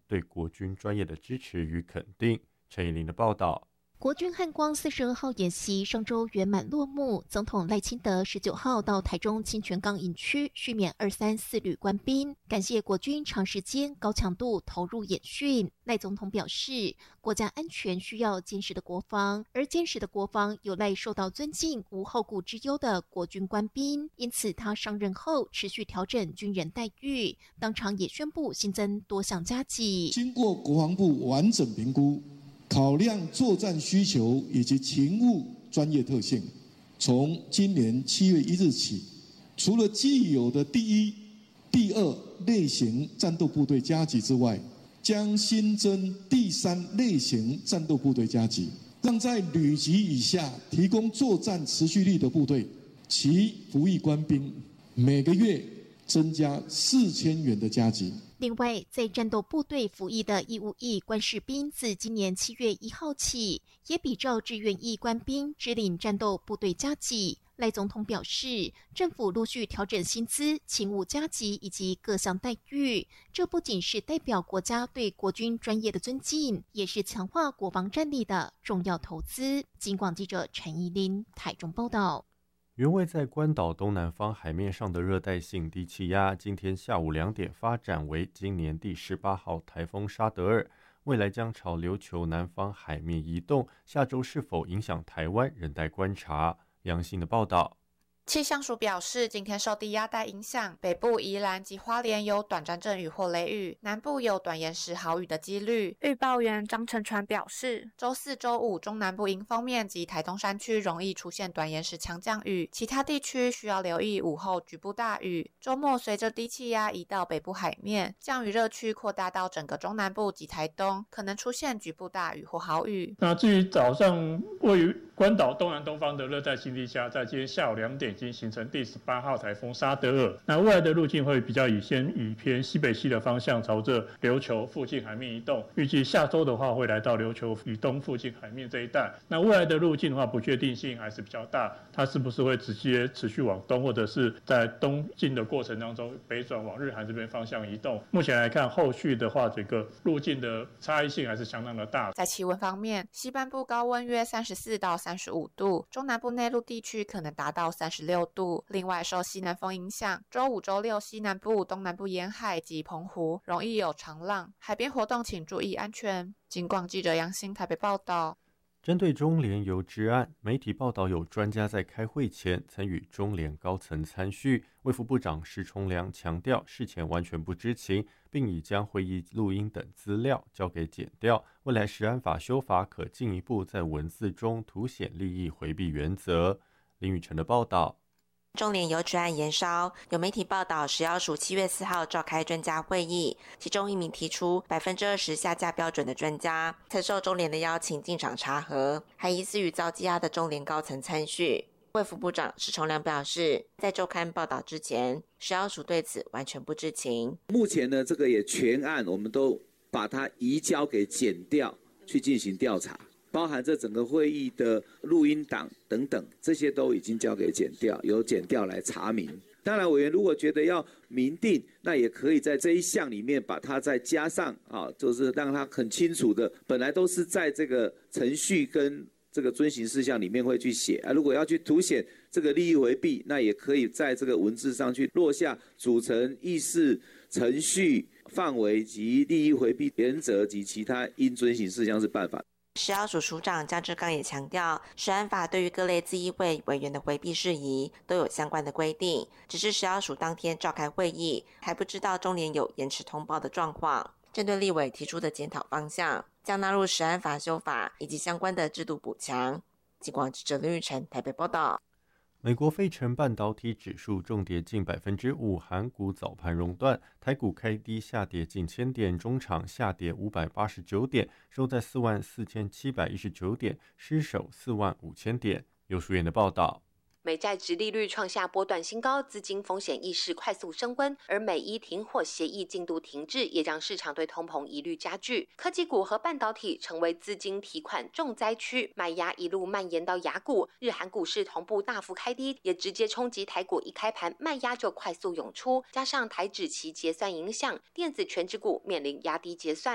对国军专业的支持与肯定。陈以琳的报道。 国军汉光42号演习上周圆满落幕，总统赖清德19号到台中清泉岗营区续免234旅官兵，感谢国军长时间高强度投入演训。赖总统表示，国家安全需要坚实的国防，而坚实的国防有赖受到尊敬、无后顾之忧的国军官兵，因此他上任后持续调整军人待遇，当场也宣布新增多项加给。 经过国防部完整评估，考量作战需求以及勤务专业特性，从今年7月1日起，除了既有的第1、第2类型战斗部队加给之外，将新增第3类型战斗部队加给，让在旅级以下提供作战持续力的部队，其服役官兵每个月增加4000元的加给。 另外，在战斗部队服役的义务役官士兵，自今年7月1号起，也比照志愿役官兵支领战斗部队加给。赖总统表示，政府陆续调整薪资、勤务加给以及各项待遇，这不仅是代表国家对国军专业的尊敬，也是强化国防战力的重要投资。警广记者陈怡琳台中报道。 原位在关岛东南方海面上的热带性低气压，今天下午2点发展为今年第18号台风沙德尔，未来将朝琉球南方海面移动，下周是否影响台湾仍待观察。杨信的报道。 气象署表示，今天受低压带影响，北部宜兰及花莲有短暂阵雨或雷雨，南部有短延时豪雨的几率。预报员张成传表示，周4、周5中南部迎风面及台东山区容易出现短延时强降雨，其他地区需要留意午后局部大雨。周末随着低气压移到北部海面，降雨热区扩大到整个中南部及台东，可能出现局部大雨或豪雨。 那至于早上位于关岛东南东方的热带性低气压，在今天下午2点已经形成第18号台风沙德尔。那未来的路径会比较先以偏西北西的方向朝着琉球附近海面移动，预计下周的话会来到琉球以东附近海面这一带。那未来的路径的话，不确定性还是比较大，它是不是会直接持续往东，或者是在东进的过程当中北转往日韩这边方向移动？目前来看，后续的话，整个路径的差异性还是相当的大。 在气温方面，西半部高温约34到35度，中南部内陆地区可能达到36度。另外，受西南风影响，周5、周6西南部、东南部沿海及澎湖容易有长浪，海边活动请注意安全。警广记者杨欣台北报道。 针对中联邮支案，媒体报道有专家在开会前曾与中联高层参叙，卫福部长石崇良强调事前完全不知情，并已将会议录音等资料交给检调，未来食安法修法可进一步在文字中凸显利益回避原则。林宇成的报道。 中联邮支案延烧，有媒体报道，食药署7月4号召开专家会议，其中一名提出20%下架标准的专家，曾受中联的邀请进场查核，还疑似与遭羁押的中联高层参叙。卫福部长石崇良表示，在周刊报道之前，食药署对此完全不知情。 目前呢，这个也全案我们都把它移交给检调去进行调查。包含这整个会议的录音档等等，这些都已经交给检调，由检调来查明。当然，委员如果觉得要明定，那也可以在这一项里面把它再加上啊，就是让它很清楚的，本来都是在这个程序跟这个遵行事项里面会去写啊。如果要去凸显这个利益回避，那也可以在这个文字上去落下组成、议事、程序、范围及利益回避原则及其他应遵行事项是办法。 食药署署长江志刚也强调，食安法对于各类自议会委员的回避事宜都有相关的规定，只是食药署当天召开会议，还不知道中联有延迟通报的状况。针对立委提出的检讨方向，将纳入食安法修法以及相关的制度补强。警广记者林玉成台北报道。 美国费城半导体指数重跌近5%，韩股早盘熔断，台股开低下跌近1000点，中场下跌589点，收在44719点，失守45000点。游淑燕的报道。 美债殖利率创下波段新高，资金风险意识快速升温，而美伊停火协议进度停滞，也让市场对通膨疑虑加剧。科技股和半导体成为资金提款重灾区，卖压一路蔓延到亚股，日韩股市同步大幅开低，也直接冲击台股，一开盘卖压就快速涌出，加上台指期结算影响，电子权值股面临压低结算。